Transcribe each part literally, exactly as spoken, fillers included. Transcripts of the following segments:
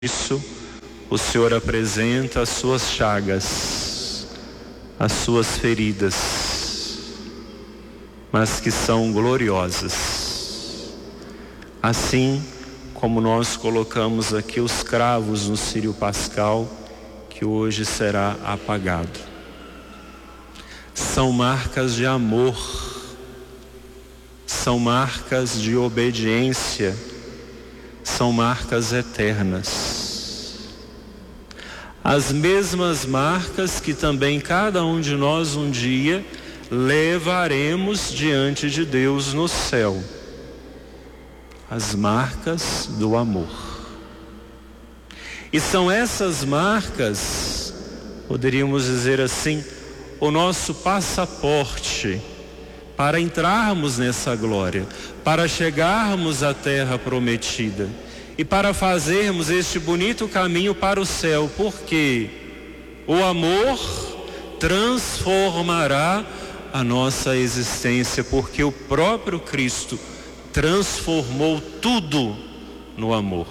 isso, o Senhor apresenta as suas chagas, as suas feridas, mas que são gloriosas. Assim como nós colocamos aqui os cravos no círio pascal, que hoje será apagado. São marcas de amor, são marcas de obediência, são marcas eternas. As mesmas marcas que também cada um de nós um dia levaremos diante de Deus no céu. As marcas do amor. E são essas marcas, poderíamos dizer assim, o nosso passaporte para entrarmos nessa glória, para chegarmos à terra prometida e para fazermos este bonito caminho para o céu, porque o amor transformará a nossa existência, porque o próprio Cristo transformou tudo no amor.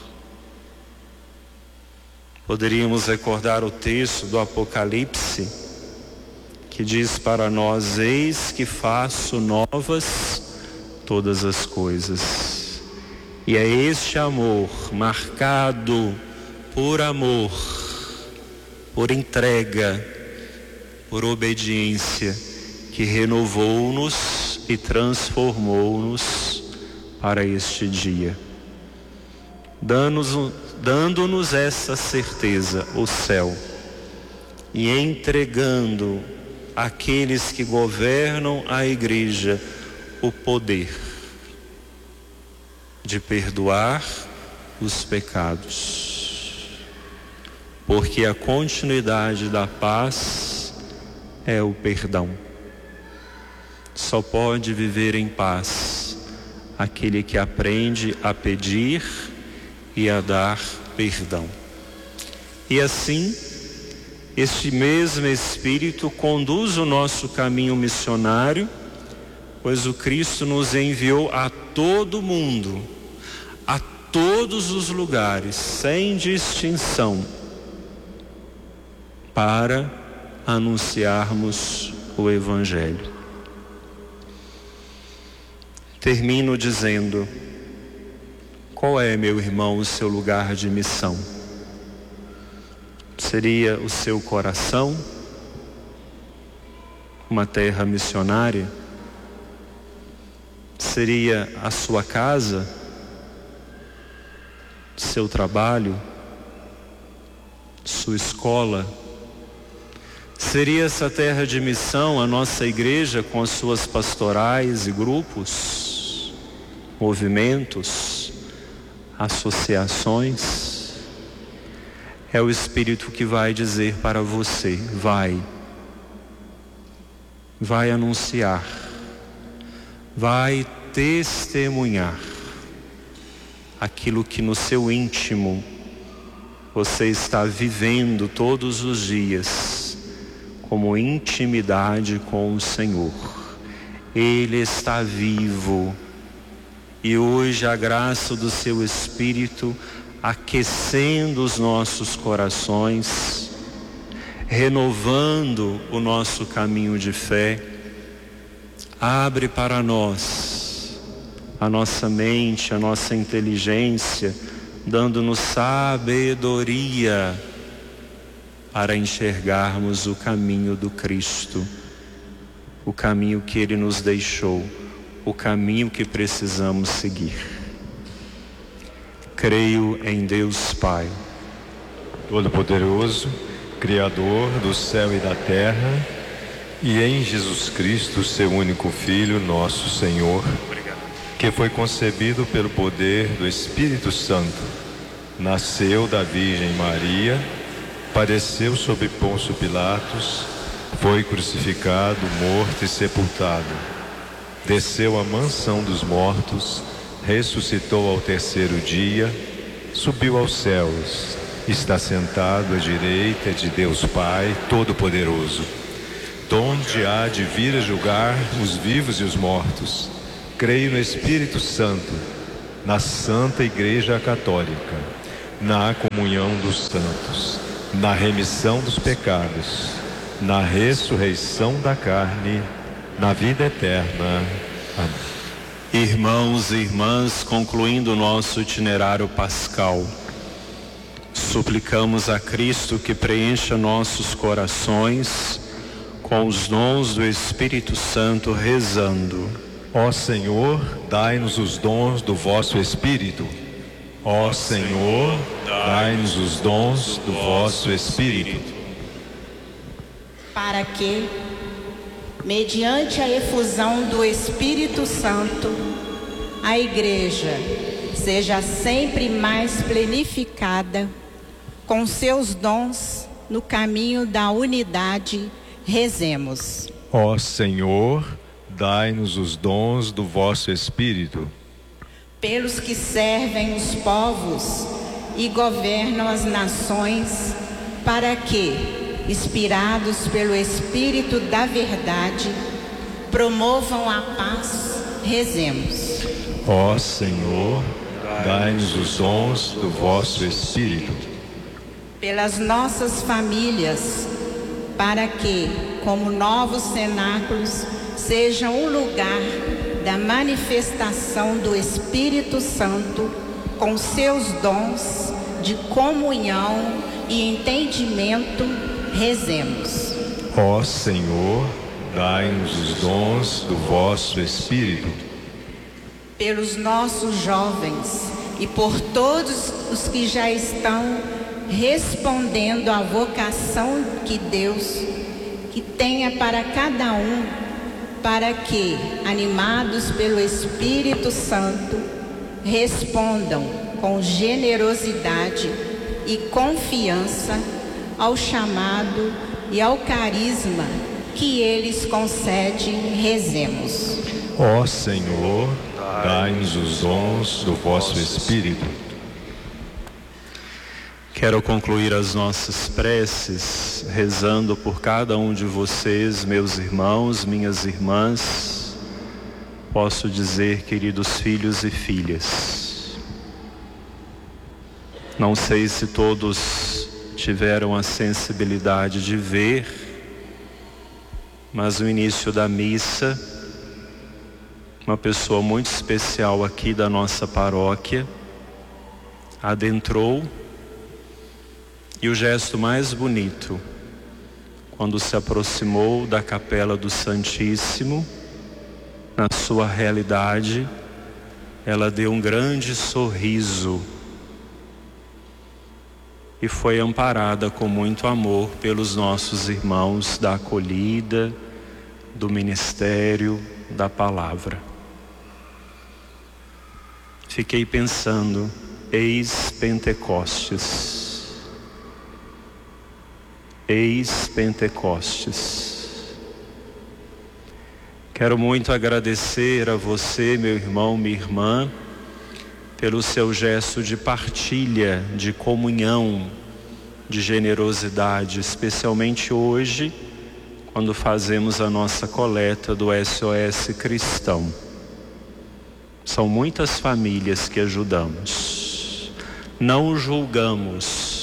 Poderíamos recordar o texto do Apocalipse, que diz para nós: eis que faço novas todas as coisas. E é este amor, marcado por amor, por entrega, por obediência, que renovou-nos e transformou-nos para este dia, dando-nos, dando-nos essa certeza, o céu, e entregando àqueles que governam a igreja o poder de perdoar os pecados, porque a continuidade da paz é o perdão. Só pode viver em paz aquele que aprende a pedir e a dar perdão. E assim, este mesmo Espírito conduz o nosso caminho missionário, pois o Cristo nos enviou a todo mundo, a todos os lugares, sem distinção, para anunciarmos o Evangelho. Termino dizendo: qual é, meu irmão, o seu lugar de missão? Seria o seu coração uma terra missionária? Seria a sua casa, seu trabalho, sua escola? Seria essa terra de missão a nossa igreja com as suas pastorais e grupos, movimentos, associações? É o Espírito que vai dizer para você: vai, vai anunciar, vai testemunhar aquilo que no seu íntimo você está vivendo todos os dias como intimidade com o Senhor. Ele está vivo e hoje a graça do seu Espírito aquecendo os nossos corações, renovando o nosso caminho de fé, abre para nós a nossa mente, a nossa inteligência, dando-nos sabedoria para enxergarmos o caminho do Cristo, o caminho que Ele nos deixou, o caminho que precisamos seguir. Creio em Deus Pai Todo-Poderoso, Criador do céu e da terra, e em Jesus Cristo, seu único Filho, nosso Senhor, que foi concebido pelo poder do Espírito Santo, nasceu da Virgem Maria, padeceu sob Pôncio Pilatos, foi crucificado, morto e sepultado, desceu à mansão dos mortos, ressuscitou ao terceiro dia, subiu aos céus, está sentado à direita de Deus Pai Todo-Poderoso, donde há de vir a julgar os vivos e os mortos. Creio no Espírito Santo, na Santa Igreja Católica, na comunhão dos santos, na remissão dos pecados, na ressurreição da carne, na vida eterna. Amém. Irmãos e irmãs, concluindo o nosso itinerário pascal, suplicamos a Cristo que preencha nossos corações com os dons do Espírito Santo, rezando: Ó Senhor, dai-nos os dons do vosso Espírito. Ó Senhor, dai-nos os dons do vosso Espírito. Para que, mediante a efusão do Espírito Santo, a Igreja seja sempre mais plenificada com seus dons no caminho da unidade, rezemos. Ó Senhor, dai-nos os dons do vosso Espírito. Pelos que servem os povos e governam as nações, para que, inspirados pelo Espírito da verdade, promovam a paz, rezemos. Ó Senhor, dai-nos os dons do vosso Espírito. Pelas nossas famílias, para que, como novos cenáculos, sejam um lugar da manifestação do Espírito Santo com seus dons de comunhão e entendimento, rezemos. Ó Senhor, dai-nos os dons do vosso Espírito. Pelos nossos jovens e por todos os que já estão respondendo à vocação que Deus que tenha para cada um, para que, animados pelo Espírito Santo, respondam com generosidade e confiança ao chamado e ao carisma que eles concedem, rezemos. Ó Senhor, dai-nos os dons do vosso Espírito. Quero concluir as nossas preces rezando por cada um de vocês, meus irmãos, minhas irmãs. Posso dizer, queridos filhos e filhas, não sei se todos tiveram a sensibilidade de ver, mas no início da missa, uma pessoa muito especial aqui da nossa paróquia adentrou. E o gesto mais bonito, quando se aproximou da capela do Santíssimo, na sua realidade, ela deu um grande sorriso e foi amparada com muito amor pelos nossos irmãos da acolhida, do ministério, da palavra. Fiquei pensando, eis Pentecostes. Eis Pentecostes. Quero muito agradecer a você, meu irmão, minha irmã, pelo seu gesto de partilha, de comunhão, de generosidade, especialmente hoje, quando fazemos a nossa coleta do S O S Cristão. São muitas famílias que ajudamos. Não julgamos.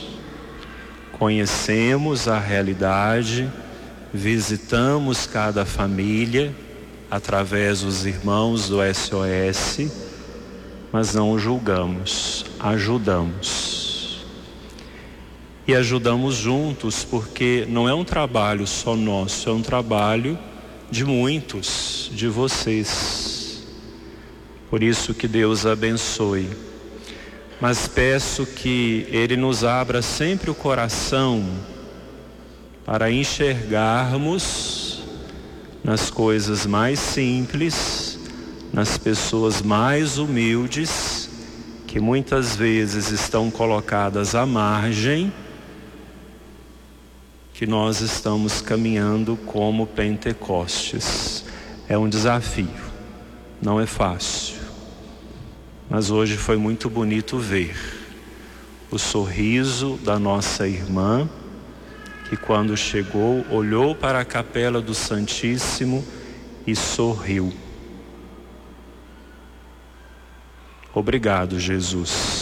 Conhecemos a realidade, visitamos cada família através dos irmãos do S O S, mas não julgamos, ajudamos. E ajudamos juntos, porque não é um trabalho só nosso, é um trabalho de muitos, de vocês. Por isso que Deus abençoe. Mas peço que Ele nos abra sempre o coração para enxergarmos nas coisas mais simples, nas pessoas mais humildes, que muitas vezes estão colocadas à margem, que nós estamos caminhando como Pentecostes. É um desafio, não é fácil. Mas hoje foi muito bonito ver o sorriso da nossa irmã, que quando chegou, olhou para a capela do Santíssimo e sorriu. Obrigado, Jesus.